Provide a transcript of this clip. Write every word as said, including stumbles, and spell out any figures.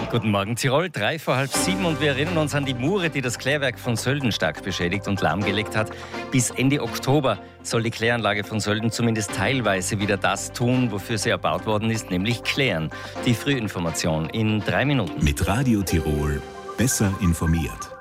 Guten Morgen, Tirol, drei vor halb sieben und wir erinnern uns an die Mure, die das Klärwerk von Sölden stark beschädigt und lahmgelegt hat. Bis Ende Oktober soll die Kläranlage von Sölden zumindest teilweise wieder das tun, wofür sie erbaut worden ist, nämlich klären. Die Frühinformation in drei Minuten. Mit Radio Tirol besser informiert.